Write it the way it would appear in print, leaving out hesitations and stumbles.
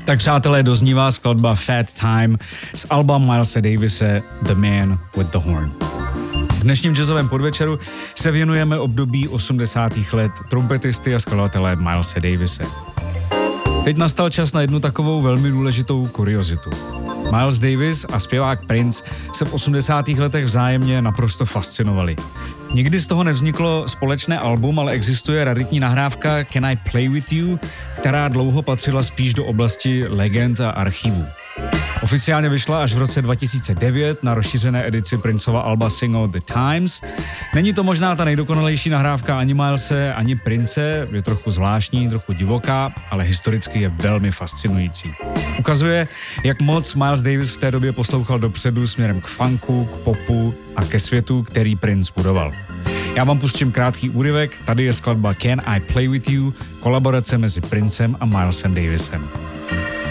Tak přátelé, doznívá skladba Fat Time z alba Milese Davise The Man with the Horn. V dnešním jazzovém podvečeru se věnujeme období 80. let trumpetisty a skladatele Milese Davise. Teď nastal čas na jednu takovou velmi důležitou kuriozitu. Miles Davis a zpěvák Prince se v 80. letech vzájemně naprosto fascinovali. Nikdy z toho nevzniklo společné album, ale existuje raritní nahrávka Can I Play With You, která dlouho patřila spíš do oblasti legend a archivů. Oficiálně vyšla až v roce 2009 na rozšířené edici Princova alba Single The Times. Není to možná ta nejdokonalejší nahrávka ani Milese, ani Prince, je trochu zvláštní, trochu divoká, ale historicky je velmi fascinující. Ukazuje, jak moc Miles Davis v té době poslouchal dopředu směrem k funku, k popu a ke světu, který Prince budoval. Já vám pustím krátký úryvek, tady je skladba Can I Play With You, kolaborace mezi Princem a Milesem Davisem.